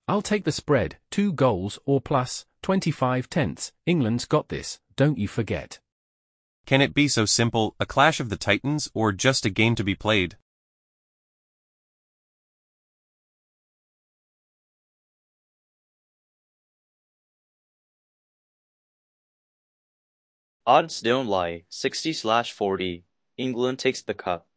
I'll take the spread, 2 goals or plus, 25 tenths. England's got this, don't you forget. Can it be so simple, a clash of the titans, or just a game to be played? Odds don't lie, 60/40. England takes the cup.